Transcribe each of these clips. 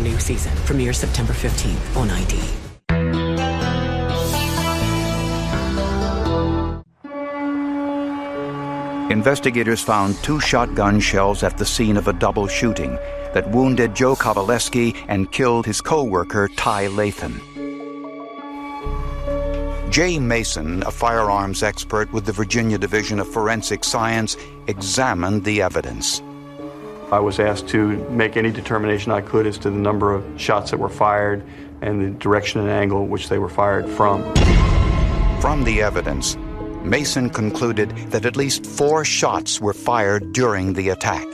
new season premieres September 15th on ID. Investigators found 2 shotgun shells at the scene of a double shooting that wounded Joe Kowaleski and killed his co-worker Ty Lathan. Jay Mason, a firearms expert with the Virginia Division of Forensic Science, examined the evidence. I was asked to make any determination I could as to the number of shots that were fired and the direction and angle which they were fired from. From the evidence, Mason concluded that at least 4 shots were fired during the attack.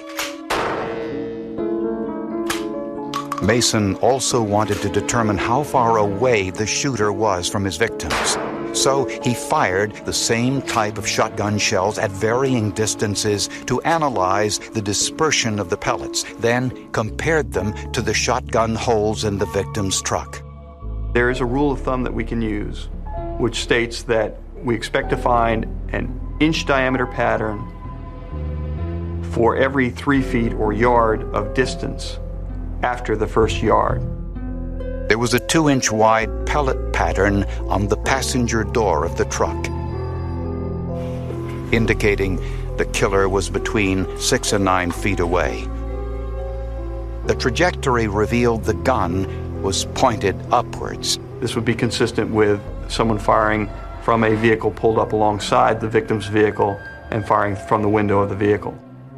Mason also wanted to determine how far away the shooter was from his victims. So he fired the same type of shotgun shells at varying distances to analyze the dispersion of the pellets, then compared them to the shotgun holes in the victim's truck. There is a rule of thumb that we can use, which states that we expect to find an inch diameter pattern for every 3 feet or yard of distance after the first yard. There was a 2-inch wide pellet pattern on the passenger door of the truck, indicating the killer was between 6 and 9 feet away. The trajectory revealed the gun was pointed upwards. This would be consistent with someone firing from a vehicle pulled up alongside the victim's vehicle and firing from the window of the vehicle.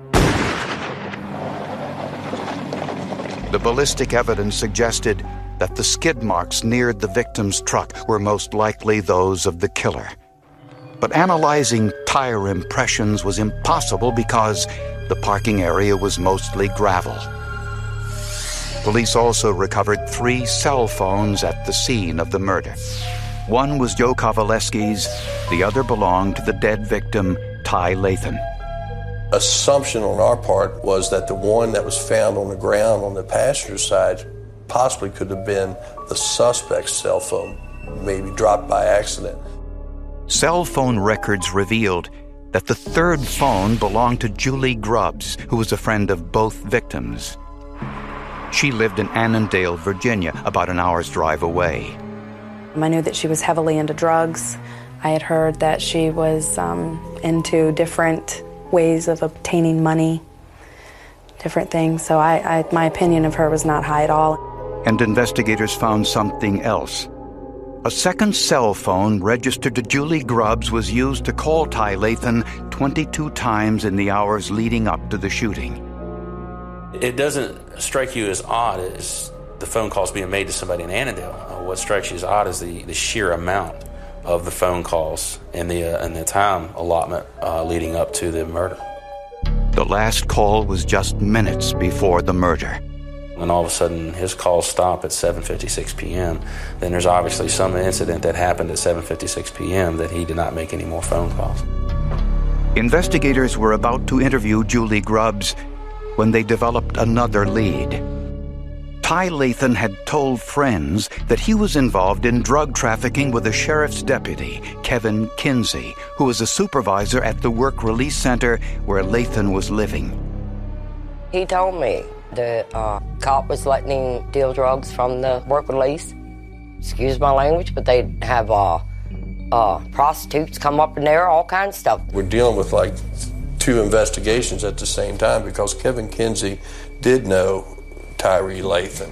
The ballistic evidence suggested that the skid marks near the victim's truck were most likely those of the killer. But analyzing tire impressions was impossible because the parking area was mostly gravel. Police also recovered 3 cell phones at the scene of the murder. One was Joe Kowaleski's, the other belonged to the dead victim, Ty Lathan. Assumption on our part was that the one that was found on the ground on the passenger side possibly could have been the suspect's cell phone, maybe dropped by accident. Cell phone records revealed that the 3rd phone belonged to Julie Grubbs, who was a friend of both victims. She lived in Annandale, Virginia, about an hour's drive away. I knew that she was heavily into drugs. I had heard that she was into different ways of obtaining money, different things. So my opinion of her was not high at all. And investigators found something else. A second cell phone registered to Julie Grubbs was used to call Ty Lathan 22 times in the hours leading up to the shooting. It doesn't strike you as odd as the phone calls being made to somebody in Annandale. What strikes you as odd is the sheer amount of the phone calls and the time allotment leading up to the murder. The last call was just minutes before the murder. When all of a sudden his calls stop at 7:56 p.m., then there's obviously some incident that happened at 7:56 p.m. that he did not make any more phone calls. Investigators were about to interview Julie Grubbs when they developed another lead. Ty Lathan had told friends that he was involved in drug trafficking with a sheriff's deputy, Kevin Kinsey, who was a supervisor at the work release center where Lathan was living. He told me the cop was letting him deal drugs from the work release. Excuse my language, but they'd have prostitutes come up in there, all kinds of stuff. We're dealing with like 2 investigations at the same time because Kevin Kinsey did know Tyree Lathan.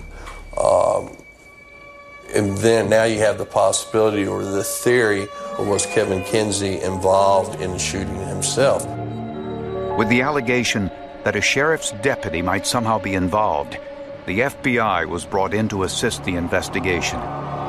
And then now you have the possibility or the theory, or was Kevin Kinsey involved in the shooting himself? With the allegation that a sheriff's deputy might somehow be involved, the FBI was brought in to assist the investigation.